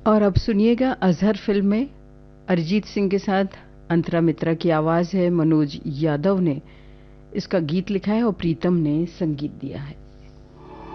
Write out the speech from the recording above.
और अब सुनिएगा अजहर फिल्म में अरिजीत सिंह के साथ अंतरा मित्रा की आवाज है, मनोज यादव ने इसका गीत लिखा है और प्रीतम ने संगीत दिया है।